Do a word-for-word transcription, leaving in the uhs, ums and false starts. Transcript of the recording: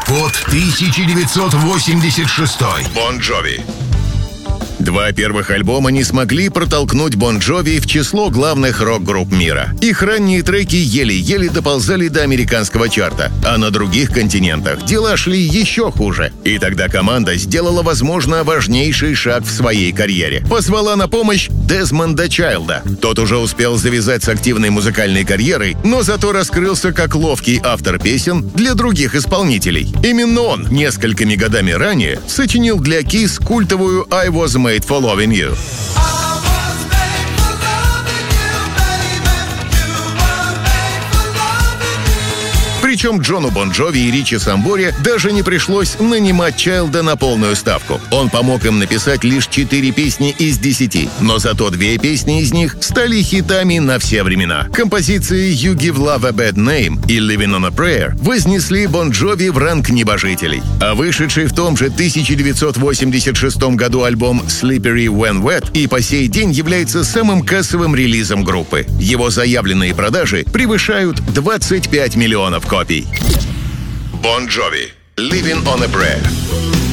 Год тысяча девятьсот восемьдесят шестой. Бон Джови. Два первых альбома не смогли протолкнуть Бон Джови в число главных рок-групп мира. Их ранние треки еле-еле доползали до американского чарта, а на других континентах дела шли еще хуже. И тогда команда сделала, возможно, важнейший шаг в своей карьере. Позвала на помощь Дезмонда Чайлда. Тот уже успел завязать с активной музыкальной карьерой, но зато раскрылся как ловкий автор песен для других исполнителей. Именно он несколькими годами ранее сочинил для Kiss культовую «I Was Made for Loving You». Причем Джону Бон Джови и Ричи Самборе даже не пришлось нанимать Чайлда на полную ставку. Он помог им написать лишь четыре песни из десяти, но зато две песни из них стали хитами на все времена. Композиции «You Give Love a Bad Name» и «Living on a Prayer» вознесли Бон Джови в ранг небожителей. А вышедший в том же тысяча девятьсот восемьдесят шестом году альбом «Slippery When Wet» и по сей день является самым кассовым релизом группы. Его заявленные продажи превышают двадцать пять миллионов копий. Бон Джови. «Living on a Prayer».